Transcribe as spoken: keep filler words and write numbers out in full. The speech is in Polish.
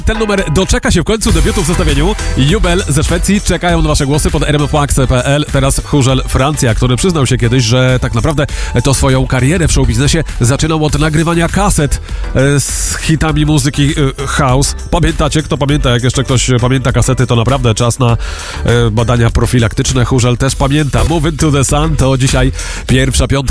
Ten numer doczeka się w końcu debiutu w zestawieniu. Jubel ze Szwecji czekają na wasze głosy pod r m f max kropka p l. Teraz Chórzel Francja, który przyznał się kiedyś, że tak naprawdę to swoją karierę w showbiznesie zaczynał od nagrywania kaset z hitami muzyki house. Pamiętacie? Kto pamięta? Jak jeszcze ktoś pamięta kasety, to naprawdę czas na badania profilaktyczne. Chórzel też pamięta. Move into the Sun to dzisiaj pierwsza piątka.